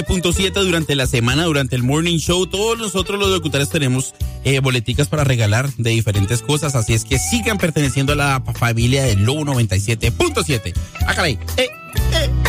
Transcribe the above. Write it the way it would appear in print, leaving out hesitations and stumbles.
97.7 durante la semana, durante el morning show. Todos nosotros los locutores tenemos boleticas para regalar de diferentes cosas, así es que sigan perteneciendo a la familia de Lobo 97.7. ¡Ah, caray!